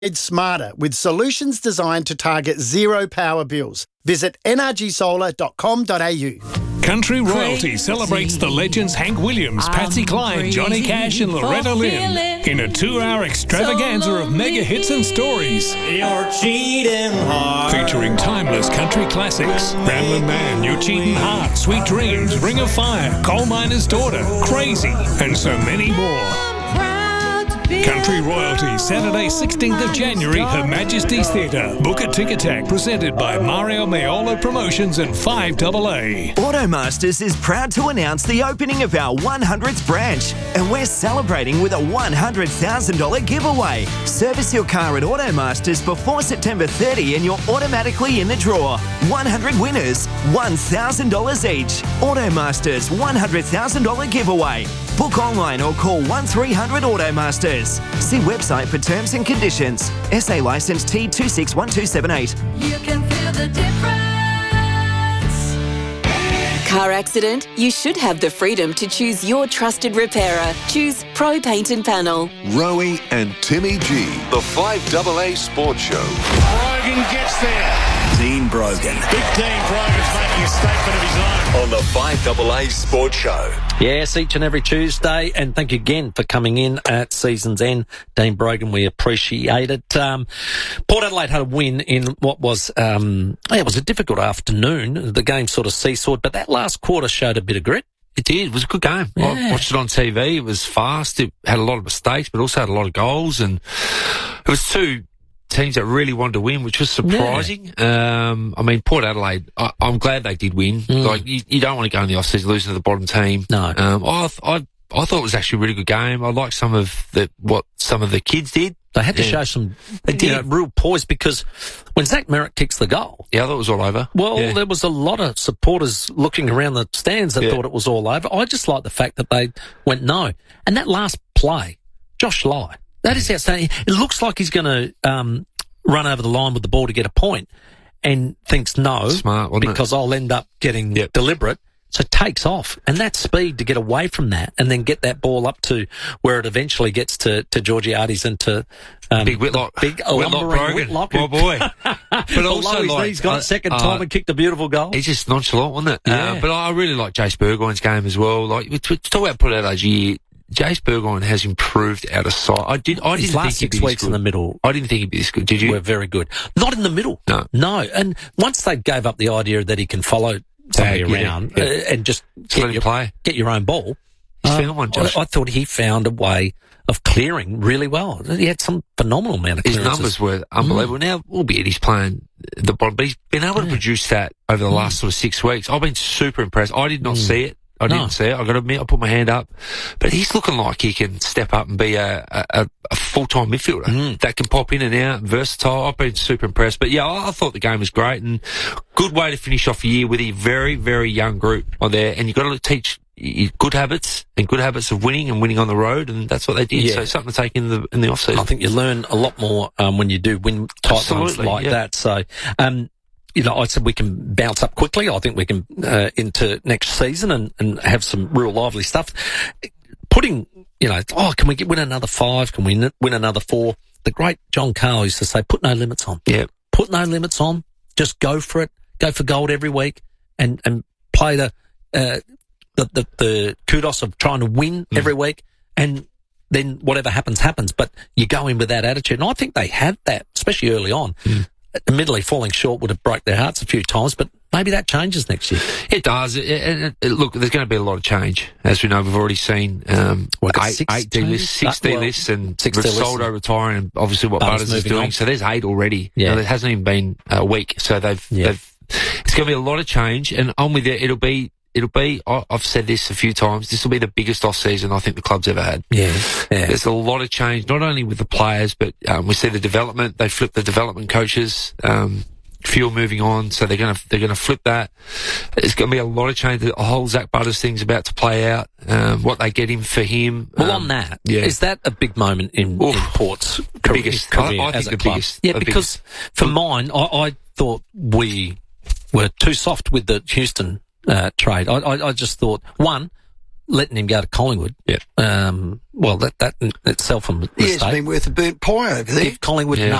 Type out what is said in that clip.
It's smarter with solutions designed to target zero power bills. Visit nrgsolar.com.au. Country Royalty celebrates the legends Hank Williams, Patsy Cline, Johnny Cash and Loretta Lynn in a 2-hour extravaganza of mega hits and stories. You're cheating hard. Featuring timeless country classics, Ramblin' Man, You're Cheating Hard, Sweet Dreams, Ring of Fire, Coal Miner's Daughter, Crazy, and so many more. Country Royalty, Saturday 16th of January, Her Majesty's Theatre. Book a Tic-A-Tac, presented by Mario Maiolo Promotions and 5AA. Automasters is proud to announce the opening of our 100th branch, and we're celebrating with a $100,000 giveaway. Service your car at Automasters before September 30 and you're automatically in the draw. 100 winners, $1,000 each. Automasters $100,000 giveaway. Book online or call 1300 Automasters. See website for terms and conditions. SA licence T261278. You can feel the difference. Car accident? You should have the freedom to choose your trusted repairer. Choose Pro Paint and Panel. Rowie and Timmy G. The 5AA Sports Show. Brogan gets there. Dean Brogan. Big Dean Brogan's making a statement of his own. On the 5AA Sports Show. Yes, each and every Tuesday, and thank you again for coming in at season's end. Dean Brogan, we appreciate it. Port Adelaide had a win in what was, it was a difficult afternoon. The game sort of seesawed, but that last quarter showed a bit of grit. It did. It was a good game. Yeah. I watched it on TV. It was fast. It had a lot of mistakes, but also had a lot of goals, and it was two teams that really wanted to win, which was surprising. Yeah. I mean, Port Adelaide, I'm glad they did win. Like, you don't want to go in the off-season losing to the bottom team. No. I thought it was actually a really good game. I liked what some of the kids did. They had to show some real poise, because when Zach Merritt kicks the goal... Yeah, I thought it was all over. Well, there was a lot of supporters looking around the stands that thought it was all over. I just like the fact that they went no. And that last play, Josh Lai, that is outstanding. It looks like he's going to run over the line with the ball to get a point, and thinks no. Smart, wasn't it? Because I'll end up getting deliberate. So takes off, and that speed to get away from that and then get that ball up to where it eventually gets to Georgiades and to Big Whitlock. Whitlock Brogan. Whitlock. Boy. But also, he's got a second time and kicked a beautiful goal. He's just nonchalant, wasn't it? Yeah. But I really like Jace Burgoyne's game as well. Like, we talk about Port Adelaide's year. Jace Burgoyne has improved out of sight. I didn't last think 6 weeks in the middle. I didn't think he'd be this good. Did you? We're very good. Not in the middle. No. And once they gave up the idea that he can follow somebody around and just get your own ball, he's found one, Josh. I thought he found a way of clearing really well. He had some phenomenal amount of clearances. His numbers were unbelievable. Now, albeit he's playing the bottom, but he's been able to produce that over the last sort of 6 weeks. I've been super impressed. I did not see it. I didn't see it. I've got to admit, I put my hand up. But he's looking like he can step up and be a full-time midfielder that can pop in and out, versatile. I've been super impressed. But yeah, I thought the game was great, and good way to finish off a year with a very, very young group on there. And you've got to teach good habits and good habits of winning and winning on the road, and that's what they did. Yeah. So something to take in the off-season. I think you learn a lot more when you do win tight runs like that. So, I said we can bounce up quickly. I think we can into next season and have some real lively stuff. Putting, can we win another 5? Can we win another 4? The great John Carl used to say, put no limits on. Yeah. Put no limits on. Just go for it. Go for gold every week and play the kudos of trying to win every week, and then whatever happens. But you go in with that attitude. And I think they had that, especially early on. Admittedly, falling short would have broke their hearts a few times, but maybe that changes next year. It does. Look, there's going to be a lot of change. As we know, we've already seen 8 D-lists, 6 D-lists, and Risoldo retiring, and obviously what Butters is doing. So there's 8 already. Yeah. There hasn't even been a week. So it's going to be a lot of change, and on with it, it'll be, I've said this a few times, this will be the biggest off-season I think the club's ever had. Yeah. There's a lot of change, not only with the players, but we see the development. They flipped the development coaches, few moving on, so they're going to flip that. It's going to be a lot of change. The whole Zach Butters thing's about to play out, what they get in for him. Well, on that, is that a big moment in Port's career? I think the biggest. Yeah, because for mine, I thought we were too soft with the Houston trade. I just thought, one, letting him go to Collingwood. Yeah. Well, that in itself a mistake. It's been worth a burnt pie over there. If Collingwood, Yeah.